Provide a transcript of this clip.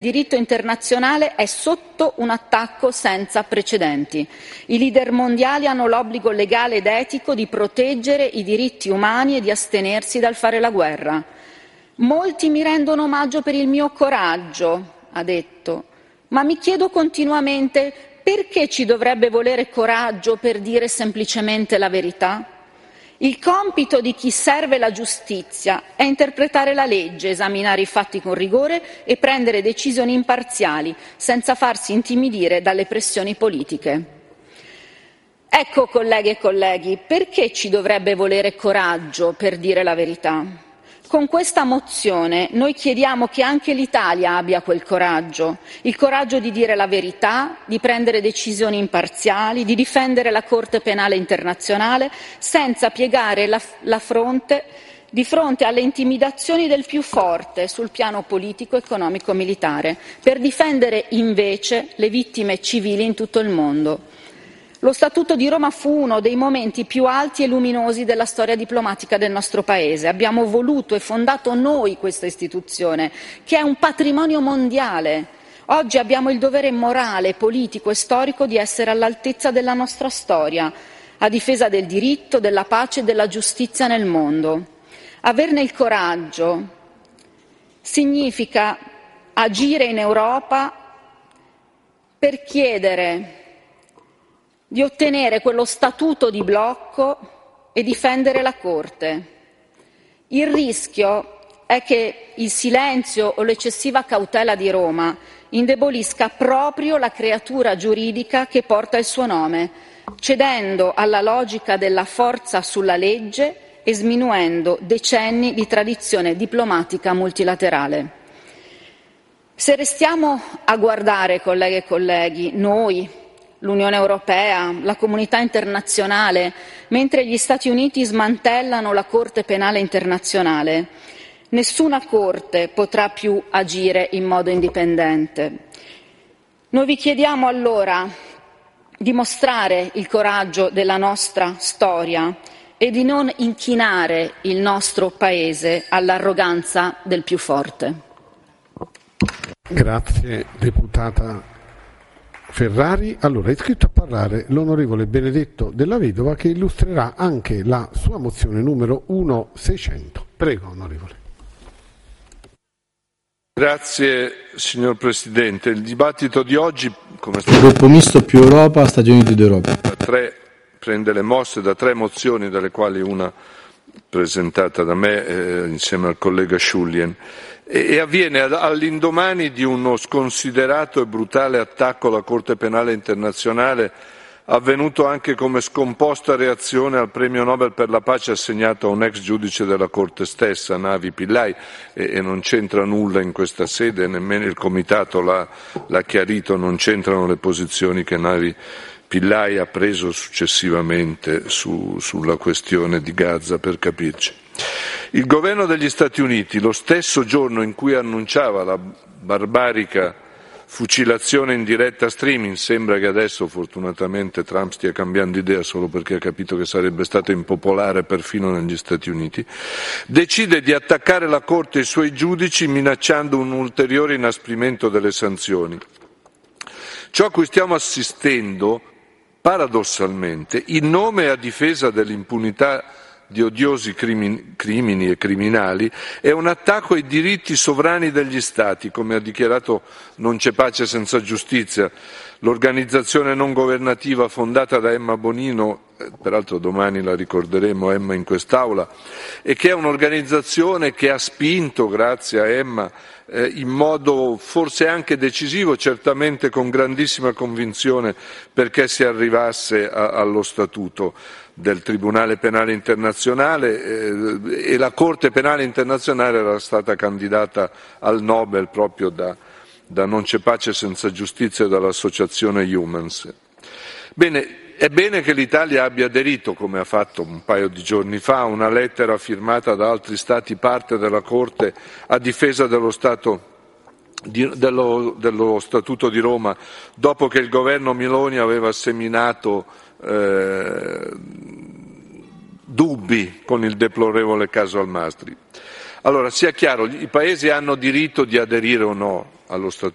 Il diritto internazionale è sotto un attacco senza precedenti. I leader mondiali hanno l'obbligo legale ed etico di proteggere i diritti umani e di astenersi dal fare la guerra. Molti mi rendono omaggio per il mio coraggio, ha detto, ma mi chiedo continuamente perché ci dovrebbe volere coraggio per dire semplicemente la verità? Il compito di chi serve la giustizia è interpretare la legge, esaminare i fatti con rigore e prendere decisioni imparziali, senza farsi intimidire dalle pressioni politiche. Ecco, colleghe e colleghi, perché ci dovrebbe volere coraggio per dire la verità? Con questa mozione noi chiediamo che anche l'Italia abbia quel coraggio, il coraggio di dire la verità, di prendere decisioni imparziali, di difendere la Corte Penale Internazionale senza piegare la fronte di fronte alle intimidazioni del più forte sul piano politico, economico, militare, per difendere invece le vittime civili in tutto il mondo. Lo Statuto di Roma fu uno dei momenti più alti e luminosi della storia diplomatica del nostro Paese. Abbiamo voluto e fondato noi questa istituzione, che è un patrimonio mondiale. Oggi abbiamo il dovere morale, politico e storico di essere all'altezza della nostra storia, a difesa del diritto, della pace e della giustizia nel mondo. Averne il coraggio significa agire in Europa per chiedere di ottenere quello statuto di blocco e difendere la Corte. Il rischio è che il silenzio o l'eccessiva cautela di Roma indebolisca proprio la creatura giuridica che porta il suo nome, cedendo alla logica della forza sulla legge e sminuendo decenni di tradizione diplomatica multilaterale. Se restiamo a guardare, colleghe e colleghi, noi, l'Unione Europea, la comunità internazionale, mentre gli Stati Uniti smantellano la Corte Penale Internazionale, nessuna Corte potrà più agire in modo indipendente. Noi vi chiediamo allora di mostrare il coraggio della nostra storia e di non inchinare il nostro Paese all'arroganza del più forte. Grazie, deputata Ferrari. Allora, è iscritto a parlare l'onorevole Benedetto Della Vedova, che illustrerà anche la sua mozione numero 1600. Prego, onorevole. Grazie, signor Presidente. Il dibattito di oggi, come Gruppo Misto più Europa, Stati Uniti d'Europa. Prende le mosse da 3 mozioni, dalle quali una presentata da me insieme al collega Sciullien. E avviene all'indomani di uno sconsiderato e brutale attacco alla Corte Penale Internazionale, avvenuto anche come scomposta reazione al premio Nobel per la pace assegnato a un ex giudice della Corte stessa, Navi Pillay, e non c'entra nulla in questa sede, nemmeno il Comitato l'ha chiarito, non c'entrano le posizioni che Navi Pillay ha preso successivamente sulla questione di Gaza, per capirci. Il governo degli Stati Uniti, lo stesso giorno in cui annunciava la barbarica fucilazione in diretta streaming, sembra che adesso fortunatamente Trump stia cambiando idea solo perché ha capito che sarebbe stato impopolare perfino negli Stati Uniti, decide di attaccare la Corte e i suoi giudici minacciando un ulteriore inasprimento delle sanzioni. Ciò a cui stiamo assistendo, paradossalmente, in nome e a difesa dell'impunità di odiosi crimini e criminali, è un attacco ai diritti sovrani degli Stati, come ha dichiarato Non c'è pace senza giustizia, l'organizzazione non governativa fondata da Emma Bonino, peraltro domani la ricorderemo Emma in quest'Aula, e che è un'organizzazione che ha spinto, grazie a Emma, in modo forse anche decisivo, certamente con grandissima convinzione, perché si arrivasse allo statuto del Tribunale Penale Internazionale, e la Corte Penale Internazionale era stata candidata al Nobel proprio da Non c'è pace senza giustizia e dall'associazione Humans. Bene, è bene che l'Italia abbia aderito, come ha fatto un paio di giorni fa, a una lettera firmata da altri Stati parte della Corte a difesa dello Statuto di Roma, dopo che il governo Meloni aveva seminato dubbi con il deplorevole caso Al Masri. Allora, sia chiaro, i paesi hanno diritto di aderire o no